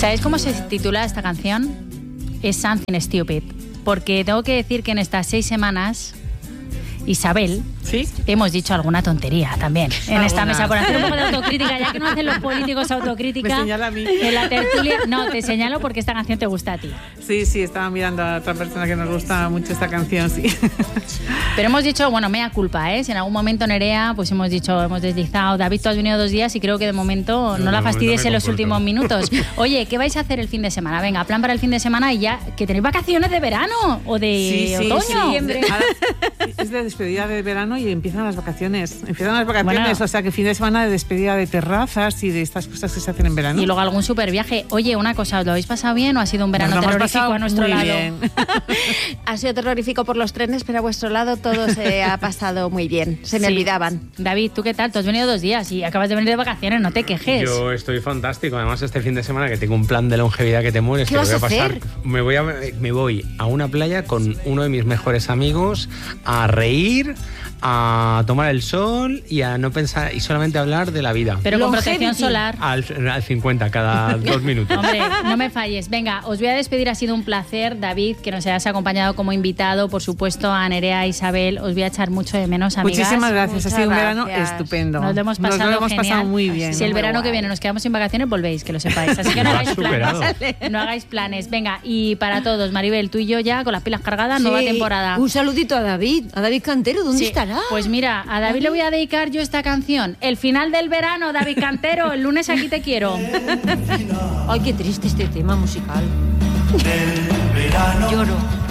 ¿Sabéis cómo se titula esta canción? Es Something Stupid. Porque tengo que decir que en estas 6 semanas, Isabel, ¿sí? Hemos dicho alguna tontería también en esta mesa por hacer un poco de autocrítica, ya que no hacen los políticos autocrítica. Me señala a mí. En la tertulia, no, te señalo porque esta canción te gusta a ti. Sí, estaba mirando a otra persona que nos gusta mucho esta canción, sí. Pero hemos dicho, bueno, mea culpa, ¿eh? Si en algún momento Nerea, pues hemos deslizado, David, tú has venido 2 días y creo que de momento no la fastidies en los últimos minutos. Oye, ¿qué vais a hacer el fin de semana? Venga, plan para el fin de semana y ya, que tenéis vacaciones de verano o de otoño. Sí. Ahora, es de despedida de verano y empiezan las vacaciones. Bueno, o sea que fin de semana de despedida de terrazas y de estas cosas que se hacen en verano. Y luego algún super viaje. Oye, una cosa, ¿os lo habéis pasado bien o ha sido un verano terrorífico a nuestro lado? Bien. Ha sido terrorífico por los trenes, pero a vuestro lado todo se ha pasado muy bien. Se me olvidaban. David, ¿tú qué tal? Tú has venido 2 días y acabas de venir de vacaciones, no te quejes. Yo estoy fantástico. Además, este fin de semana que tengo un plan de longevidad que te mueres. ¿Qué vas a hacer? Me voy a una playa con uno de mis mejores amigos a reír, a tomar el sol y a no pensar y solamente hablar de la vida. Pero con protección solar. Al 50 cada 2 minutos. Hombre, no me falles. Venga, os voy a despedir. Ha sido un placer, David, que nos hayas acompañado como invitado. Por supuesto, a Nerea, Isabel. Os voy a echar mucho de menos, amigas. Muchísimas gracias. Ha sido un verano estupendo. Nos lo hemos pasado muy bien. Si el verano que viene nos quedamos sin vacaciones, volvéis, que lo sepáis. Así que no hagáis planes. No hagáis planes. Venga, y para todos, Maribel, tú y yo ya con las pilas cargadas, nueva temporada. Un saludito a David Cantero. ¿Dónde estará? Pues mira, a David le voy a dedicar yo esta canción. El final del verano, David Cantero. El lunes aquí te quiero. Ay, qué triste este tema musical. Lloro.